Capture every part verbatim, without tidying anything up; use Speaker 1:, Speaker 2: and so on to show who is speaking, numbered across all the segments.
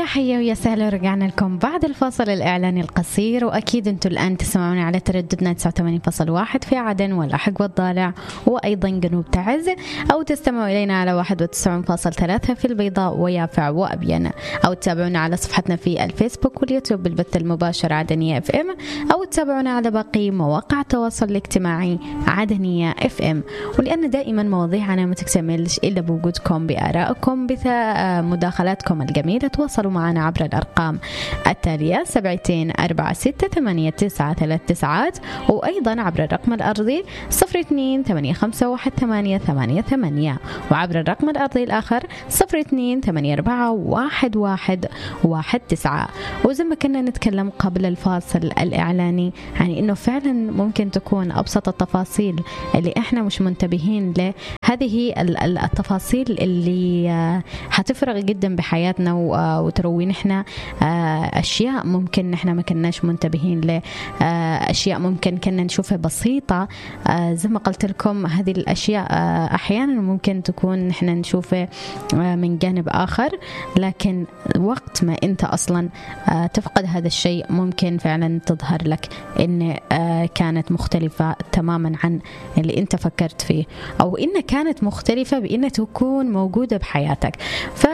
Speaker 1: حيا ويا سهلا، رجعنا لكم بعد الفاصل الإعلاني القصير. وأكيد أنتم الآن تسمعون على ترددنا تسعة وثمانين فاصلة واحد في عدن واللاحق والضالع وأيضا جنوب تعز، أو تستمعوا إلينا على واحد وتسعين فاصلة ثلاثة في البيضاء ويافع وأبيان، أو تتابعونا على صفحتنا في الفيسبوك واليوتيوب بالبث المباشر عدنية اف ام، أو تتابعونا على باقي مواقع التواصل الاجتماعي عدنية اف ام. ولأن دائما مواضيعنا ما تكتملش إلا بوجودكم بآرائكم بمداخلاتكم الجميلة، تواصلوا معنا عبر الأرقام التالية سبعتين أربعة ستة ثمانية تسعة ثلاث تسعات، وأيضا عبر الرقم الأرضي صفر اثنين ثمانية خمسة واحد ثمانية ثمانية ثمانية، وعبر الرقم الأرضي الآخر صفر اثنين ثمانية أربعة واحد واحد واحد تسعة. وزي ما كنا نتكلم قبل الفاصل الإعلاني، يعني إنه فعلا ممكن تكون أبسط التفاصيل اللي إحنا مش منتبهين له، هذه التفاصيل اللي هتفرق جدا بحياتنا وتروي نحن أشياء ممكن نحن ما كناش منتبهين له، أشياء ممكن كنا نشوفها بسيطة. زي ما قلت لكم هذه الأشياء أحيانا ممكن تكون نحن نشوفها من جانب آخر، لكن وقت ما أنت أصلا تفقد هذا الشيء ممكن فعلا تظهر لك إن كانت مختلفة تماما عن اللي أنت فكرت فيه، أو إن كانت مختلفة بإن تكون موجودة بحياتك. ف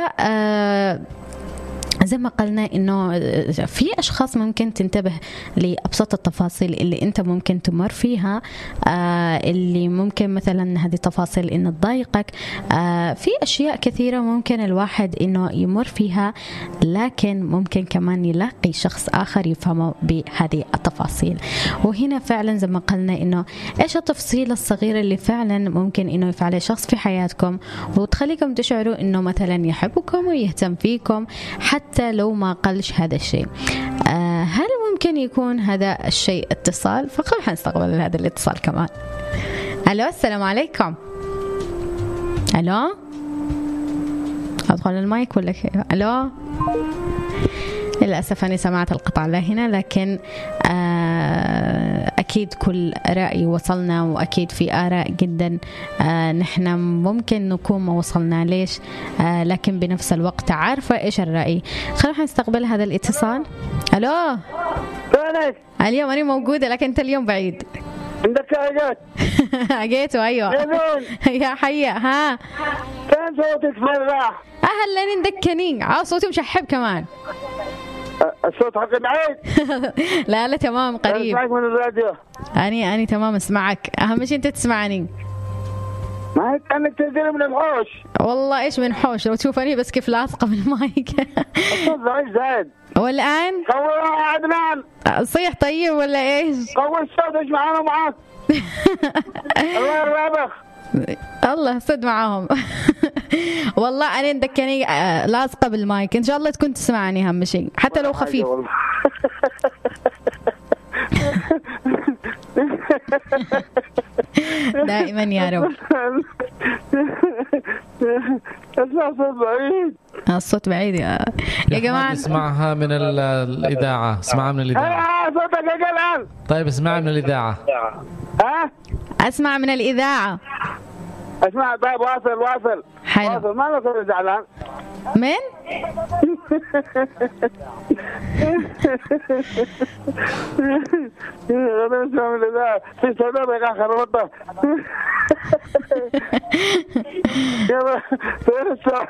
Speaker 1: زي ما قلنا إنه في أشخاص ممكن تنتبه لأبسط التفاصيل اللي أنت ممكن تمر فيها، آه اللي ممكن مثلا هذه التفاصيل إنه تضايقك. آه في أشياء كثيرة ممكن الواحد إنه يمر فيها، لكن ممكن كمان يلاقي شخص آخر يفهمه بهذه التفاصيل. وهنا فعلا زي ما قلنا إنه إيش التفصيل الصغيرة اللي فعلا ممكن إنه يفعله شخص في حياتكم وتخليكم تشعروا إنه مثلا يحبكم ويهتم فيكم حتى لو ما قلش هذا الشيء. آه هل ممكن يكون هذا الشيء اتصال؟ فقط حنستقبل هذا الاتصال كمان. ألو، السلام عليكم. ألو، أدخل المايك ولا كيف؟ ألو، للأسف أنا سمعت القطع لهنا، لكن أكيد كل رأي وصلنا، وأكيد في آراء جدا نحن ممكن نكون ما وصلنا ليش، لكن بنفس الوقت عارفة إيش الرأي. خلونا نستقبل هذا الاتصال. ألو، اليوم أنا موجودة لكن أنت اليوم بعيد.
Speaker 2: عندك أجيت
Speaker 1: أجيتوا أيوة. يا حيا، ها
Speaker 2: كان صوتك مرة
Speaker 1: أهلا ندكنين. عاو صوتي مشحب كمان.
Speaker 2: الصوت حق بعيد.
Speaker 1: لا لا تمام قريب.
Speaker 2: اسمعك من الراديو.
Speaker 1: أني أني تمام اسمعك، أهم شيء أنت تسمعني.
Speaker 2: ما هي كأنك تنزل من الحوش.
Speaker 1: والله إيش من حوش، لو تشوفني بس كيف لاصقة بالمايك.
Speaker 2: الصوت ضعيف زايد.
Speaker 1: والآن
Speaker 2: قوي يا عدنان.
Speaker 1: صيح طيب ولا إيش؟
Speaker 2: قوي الصوت، إيش معانا معاك. الله يرضى.
Speaker 1: الله صد معاهم. والله أنا ندكني لاصقة بالمايك، إن شاء الله تكون تسمعني أهم شيء حتى لو خفيف. دائما يا رب.
Speaker 2: الصوت بعيد.
Speaker 1: الصوت بعيد يا, يا جماعة.
Speaker 3: اسمعها من الإذاعة، اسمعها من الإذاعة.
Speaker 2: صوتك الآن.
Speaker 3: طيب اسمعها من الإذاعة.
Speaker 2: ها؟
Speaker 1: أسمع من الإذاعة.
Speaker 2: اسمع. طيب واصل واصل.
Speaker 1: حلو.
Speaker 2: واصل. ما نصير زعلان.
Speaker 1: من؟
Speaker 2: أنا أسمع من الإذاعة. في صدامك آخر وطة. يلا فين السؤال؟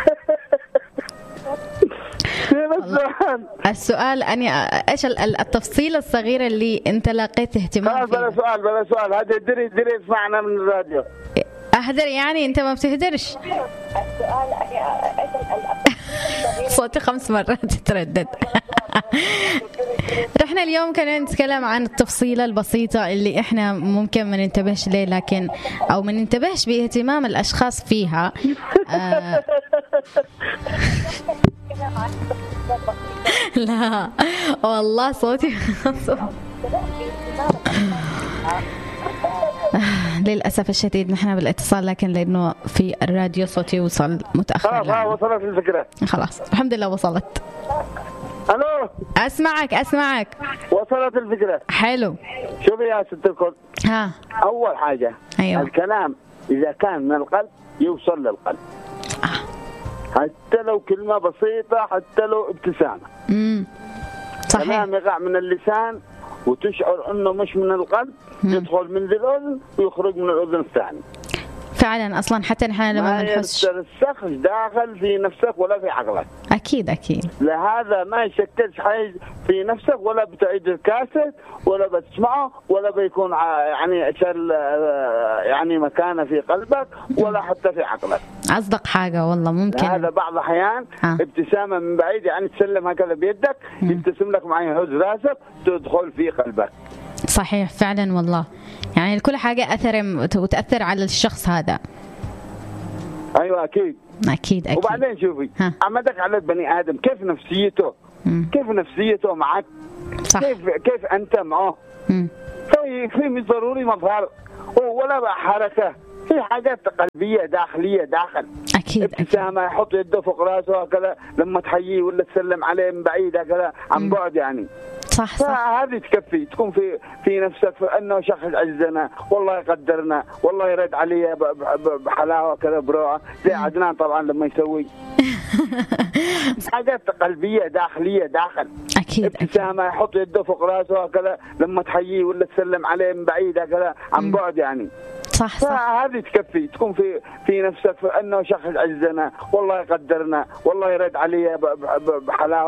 Speaker 2: فين السؤال؟
Speaker 1: السؤال أني إيش التفصيلة الصغيرة اللي أنت لقيت اهتمام فيها؟
Speaker 2: بلا سؤال بلا سؤال. هذا دري دري اسمعنا من الراديو.
Speaker 1: أهدر يعني أنت ما بتهدرش. السؤال صوتي خمس مرات تتردد. رحنا اليوم كنا نتكلم عن التفصيلة البسيطة اللي إحنا ممكن ما ننتبهش ليه، لكن أو ما ننتبهش باهتمام الأشخاص فيها. آه لا والله صوتي للأسف الشديد نحن بالاتصال، لكن لأنه في الراديو صوتي وصل متأخر.
Speaker 2: خلاص وصلت الفكرة.
Speaker 1: خلاص الحمد لله وصلت.
Speaker 2: ألو،
Speaker 1: أسمعك أسمعك.
Speaker 2: وصلت الفكرة.
Speaker 1: حلو.
Speaker 2: شوفي يا ست الكل،
Speaker 1: ها
Speaker 2: أول حاجة
Speaker 1: أيوة.
Speaker 2: الكلام إذا كان من القلب يوصل للقلب.
Speaker 1: آه.
Speaker 2: حتى لو كلمة بسيطة، حتى لو ابتسامة.
Speaker 1: امم صحيح.
Speaker 2: كلام يقع من اللسان وتشعر انه مش من القلب،
Speaker 1: مم.
Speaker 2: يدخل من ذي الاذن ويخرج من الاذن الثانية.
Speaker 1: فعلا اصلا حتى نحن لما
Speaker 2: ما
Speaker 1: بنحس
Speaker 2: يرسخ داخل في نفسك ولا في عقلك.
Speaker 1: اكيد اكيد.
Speaker 2: لهذا ما يشكلش حيز في نفسك، ولا بتعيد الكاسيت ولا بتسمعه، ولا بيكون يعني شل يعني مكانه في قلبك ولا حتى في عقلك.
Speaker 1: اصدق حاجه والله. ممكن
Speaker 2: هذا بعض الاحيان
Speaker 1: آه.
Speaker 2: ابتسامه من بعيد، يعني تسلم هكذا بيدك، يبتسم لك معي، يهز راسك، تدخل في قلبك.
Speaker 1: صحيح فعلا والله. يعني كل حاجه اثر وتاثر على الشخص هذا.
Speaker 2: ايوه اكيد
Speaker 1: اكيد اكيد.
Speaker 2: وبعدين شوفي
Speaker 1: ها.
Speaker 2: عمدك على البني ادم كيف نفسيته،
Speaker 1: مم.
Speaker 2: كيف نفسيته معك،
Speaker 1: صح.
Speaker 2: كيف كيف انت معه.
Speaker 1: مم.
Speaker 2: في في مش ضروري مظهر ولا بقى حركه، في حاجات قلبيه داخليه داخل.
Speaker 1: اكيد اكيد.
Speaker 2: ابتسامه، يحط يده فوق راسه هكذا لما تحييه ولا تسلم عليه من بعيد هكذا عن
Speaker 1: مم.
Speaker 2: بعد يعني.
Speaker 1: صح صح.
Speaker 2: فهذه تكفي، تكون في في نفسك في انه شخص عزنا، والله يقدرنا، والله يرد علي بحلاوه كذا بروعه، زي عدنان طبعا لما يسوي. حاجات قلبيه داخليه داخل.
Speaker 1: اكيد
Speaker 2: ابتسامه، يحط يده فوق راسه هكذا لما تحييه ولا تسلم عليه من بعيد هكذا عن بعد يعني.
Speaker 1: صح صح.
Speaker 2: فهذه تكفي، تكون في في نفسك في انه شخص عزنا، والله يقدرنا، والله يرد علي بحلاوه